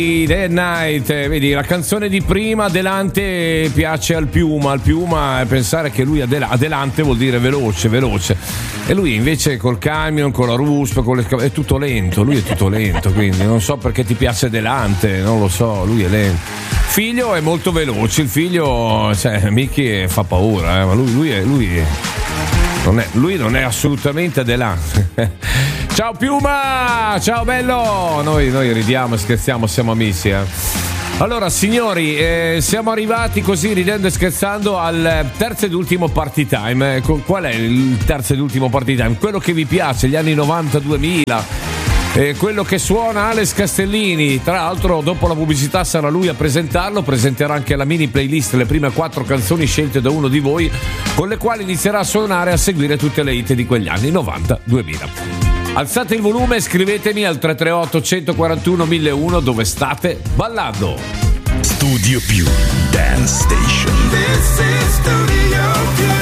Day and Night, vedi la canzone di prima. Adelante piace al Piuma pensare che lui adelante vuol dire veloce, e lui invece col camion, con la ruspa, è tutto lento, lui è tutto lento, quindi non so perché ti piace adelante, non lo so, lui è lento. Figlio è molto veloce, il figlio, cioè Mickey fa paura, ma lui non è assolutamente adelante. Ciao Piuma, ciao bello. Noi ridiamo e scherziamo, siamo amici, Allora signori, siamo arrivati così ridendo e scherzando al terzo ed ultimo party time. Qual è il terzo ed ultimo party time? Quello che vi piace, gli anni 90-2000. Quello che suona Alex Castellini. Tra l'altro dopo la pubblicità sarà lui a presentarlo. Presenterà anche la mini playlist, le prime 4 canzoni scelte da uno di voi, con le quali inizierà a suonare e a seguire tutte le hit di quegli anni 90-2000. Alzate il volume e scrivetemi al 338 141 1001 dove state ballando. Studio Più Dance Station. This is Studio Più.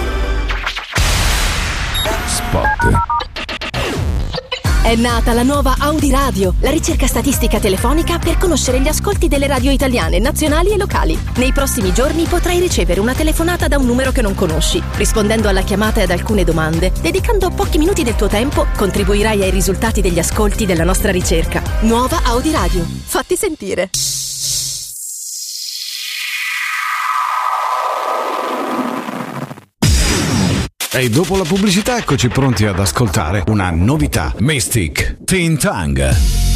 Spot. È nata la nuova Audi Radio, la ricerca statistica telefonica per conoscere gli ascolti delle radio italiane, nazionali e locali. Nei prossimi giorni potrai ricevere una telefonata da un numero che non conosci. Rispondendo alla chiamata e ad alcune domande, dedicando pochi minuti del tuo tempo, contribuirai ai risultati degli ascolti della nostra ricerca. Nuova Audi Radio. Fatti sentire. E dopo la pubblicità eccoci pronti ad ascoltare una novità. Mystic, Teen Tongue.